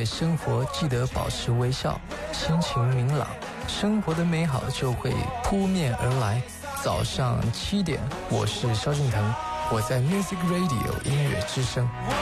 待生活记得保持微笑，心情明朗，生活的美好就会扑面而来。早上7点，我是萧敬腾，我在 Music Radio 音乐之声。